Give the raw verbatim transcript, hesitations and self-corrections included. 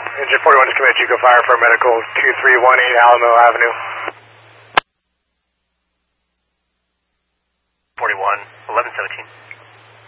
Engine forty-one is committed. You go fire for medical two three one eight Alamo Avenue. forty-one, eleven seventeen.